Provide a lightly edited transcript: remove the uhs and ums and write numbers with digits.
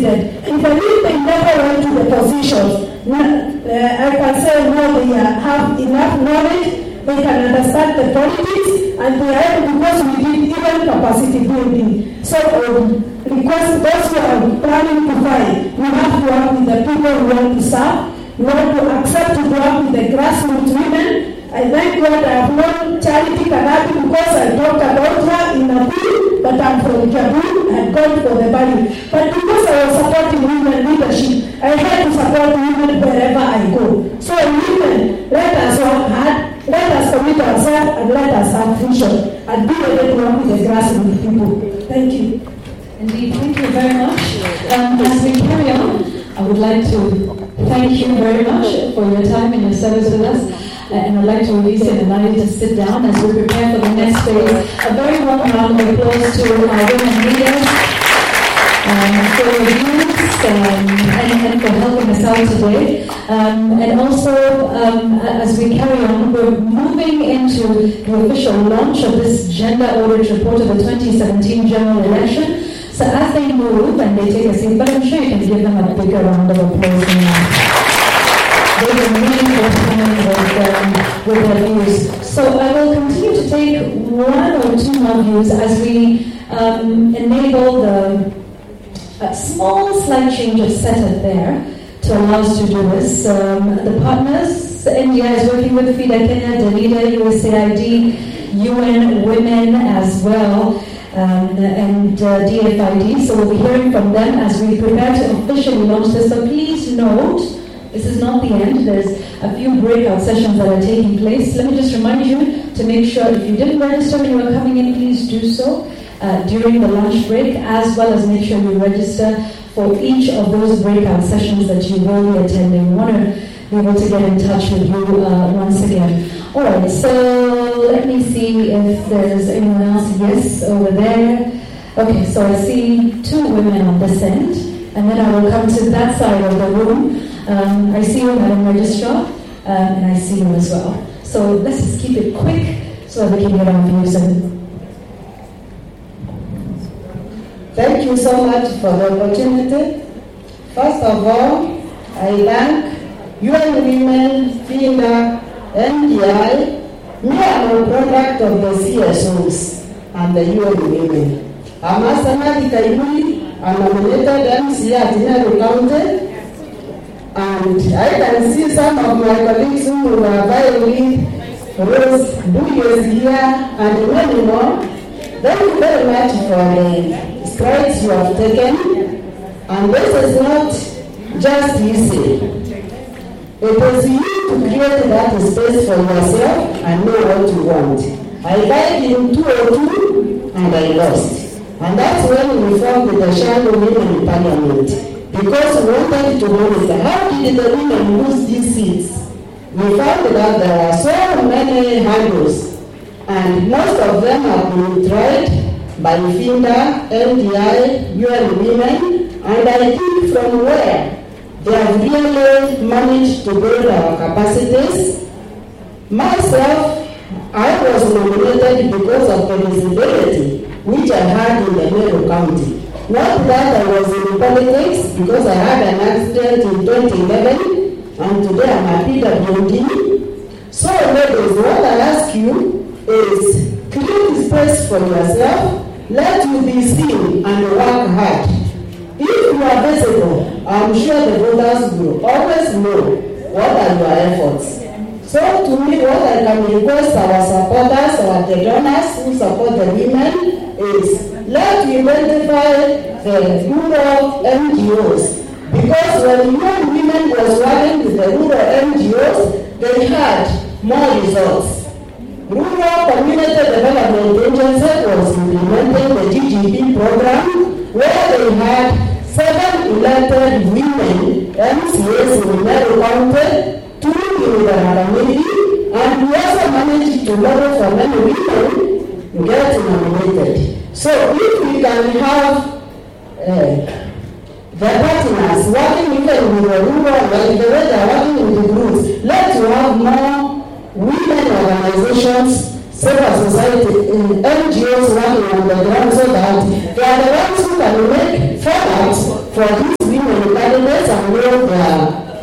needed. Even if they never went to the positions, I can say no, they have enough knowledge, they can understand the politics, and they are able, because we did even capacity building. So request those who are planning to fight, you have to work with the people who want to serve, you want to accept to work with the grassroots women. I thank God I have known Charity Kanabi because I talked about her in Nakuru, but I'm from Kiambu and gone for the value. But because I was supporting women leadership, I had to support women wherever I go. So women, let us work hard, let us commit ourselves, and let us have vision, and be able to work with the grassroots people. Thank you. Indeed, thank you very much. As we carry on, I would like to thank you very much for your time and your service with us. And I'd like to release it and allow you to sit down as we prepare for the next phase. A very warm round of applause to our women leaders for your views and for helping us out today. And also, as we carry on, we're moving into the official launch of this gender audit report of the 2017 general election. So as they move and they take a seat, but I'm sure you can give them a bigger round of applause than that. They've been really forthcoming with their views. So I will continue to take one or two more views as we enable the small slight change of setup there to allow us to do this. The partners, NDI is working with FIDA Kenya, Danida, USAID, UN Women as well, and DFID. So we'll be hearing from them as we prepare to officially launch this. So please note, this is not the end. There's a few breakout sessions that are taking place. Let me just remind you to make sure if you didn't register when you were coming in, please do so during the lunch break, as well as make sure you register for each of those breakout sessions that you will be attending. We want to be able to get in touch with you once again. All right, so let me see if there's anyone else. Yes, over there. Okay, so I see two women on this end, and then I will come to that side of the room. I see you, Madam Registrar, and I see you as well. So let's just keep it quick so that we can get our views in. Thank you so much for the opportunity. First of all, I thank UN Women, FIDA, NDI. Me, I'm a product of the CSOs and the UN Women. I'm Asamadi Kaibuli, I'm nominated MC at Inaru County. And I can see some of my colleagues who are vying Rose Buyes here and many more. Thank you very much for the strides you have taken. And this is not just easy. It is you to create that space for yourself and know what you want. I died in 2002 and I lost. And that's when we formed the Shadow Women in Parliament. Because we wanted to know how did the women lose these seats? We found that there are so many handles, and most of them have been tried by FIDA, NDI, UN Women, and I think from where they have really managed to build our capacities. Myself, I was nominated because of the disability which I had in the Meru County. Not that I was in politics, because I had an accident in 2011, and today I'm a PWD. So ladies, what I ask you is create space for yourself, let you be seen and work hard. If you are visible, I'm sure the voters will always know what are your efforts. So to me, what I can request our supporters or the donors who support the women is let you identify the rural NGOs. Because when UN Women was working with the rural NGOs, they had more results. Rural Community Development Agency was implementing the GGP program where they had 7 elected women MCAs in Meru County, 2 in the community, and we also managed to lobby for many women to get nominated. So if we can have the partners working even with the rural, like the way they are working with the groups, let's have more women organizations, civil society, NGOs working on the ground so that they are the ones who can make formats for these women candidates and know their